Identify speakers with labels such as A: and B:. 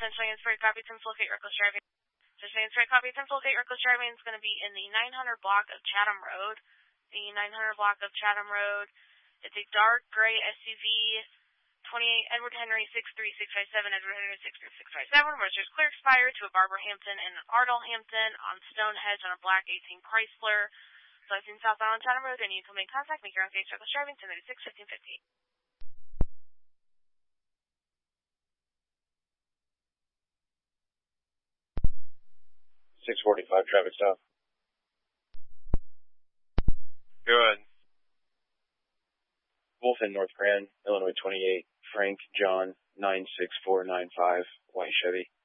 A: Attention, Spray, copy, 10, locate reckless driving. Attention, Spray, copy, 10, locate reckless driving is going to be in the 900 block of Chatham Road. The 900 block of Chatham Road. It's a dark gray SUV, 28 Edward Henry 63657, Edward Henry 63657, registers clear expired to a Barbara Hampton and an Ardell Hampton on Stonehenge on a black 18 Chrysler. So I've seen South Island Chatham Road, and you can make contact, make your own case, reckless driving, 1086-1550.
B: 645 traffic stop.
C: Good.
B: Wolfen, North Grand, Illinois 28, Frank John 96495, white Chevy.